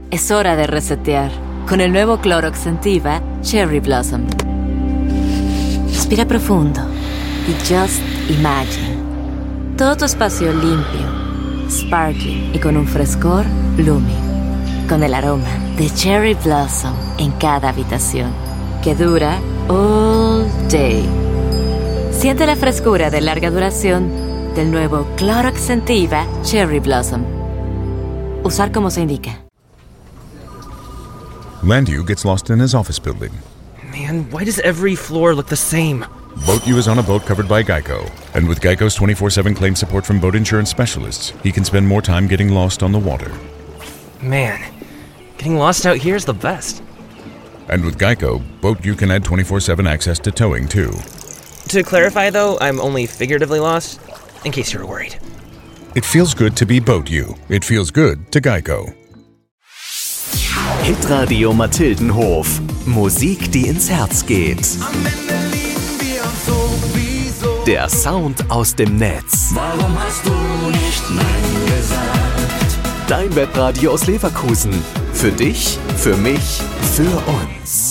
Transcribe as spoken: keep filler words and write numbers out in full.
Es hora de resetear con el nuevo Clorox Scentiva Cherry Blossom. Respira profundo y just imagine. Todo tu espacio limpio, sparkling y con un frescor blooming. Con el aroma de Cherry Blossom en cada habitación, que dura all day. Siente la frescura de larga duración del nuevo Clorox Scentiva Cherry Blossom. Usar como se indica. Landu gets lost in his office building. Man, why does every floor look the same? BoatU is on a boat covered by Geico. And with Geico's twenty-four seven claim support from boat insurance specialists, he can spend more time getting lost on the water. Man, getting lost out here is the best. And with Geico, BoatU can add twenty-four seven access to towing, too. To clarify, though, I'm only figuratively lost, in case you were worried. It feels good to be BoatU. It feels good to Geico. Hitradio Mathildenhof. Musik, die ins Herz geht. Der Sound aus dem Netz. Warum hast du nicht Nein gesagt? Dein Webradio aus Leverkusen. Für dich, für mich, für uns.